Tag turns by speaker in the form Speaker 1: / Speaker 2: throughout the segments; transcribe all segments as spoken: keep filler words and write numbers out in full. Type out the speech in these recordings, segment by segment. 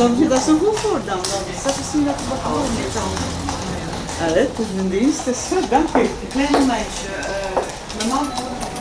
Speaker 1: Soms is dat zo goed voor dan. Dan is dat misschien dat we wat gewoon niet aan. Allee, het is een dienst. Het is goed, dank u. Kleine meisje, uh, mijn man...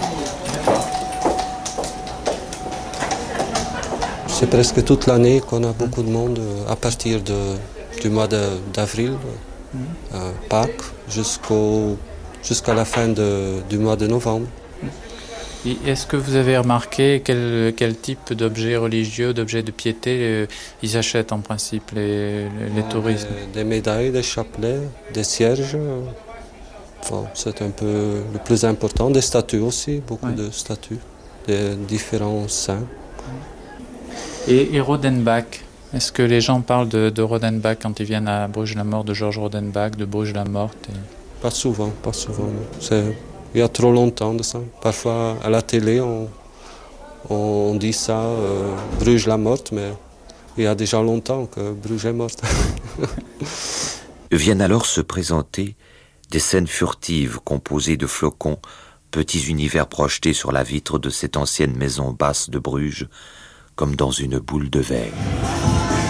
Speaker 2: C'est presque toute l'année qu'on a beaucoup de monde à partir de, du mois de, d'avril, euh, Pâques, jusqu'au, jusqu'à la fin de, du mois de novembre.
Speaker 3: Et est-ce que vous avez remarqué quel, quel type d'objets religieux, d'objets de piété euh, ils achètent en principe les, les, les touristes?
Speaker 2: Des, des médailles, des chapelets, des cierges. Bon, c'est un peu le plus important. Des statues aussi, beaucoup oui. de statues, des différents saints.
Speaker 3: Et, et Rodenbach, est-ce que les gens parlent de, de Rodenbach quand ils viennent à Bruges-la-Morte, de Georges Rodenbach, de Bruges-la-Morte et...
Speaker 2: Pas souvent, pas souvent. C'est, il y a trop longtemps de ça. Parfois, à la télé, on, on dit ça, euh, Bruges-la-Morte, mais il y a déjà longtemps que Bruges est morte.
Speaker 4: Viennent alors se présenter des scènes furtives composées de flocons, petits univers projetés sur la vitre de cette ancienne maison basse de Bruges, comme dans une boule de verre.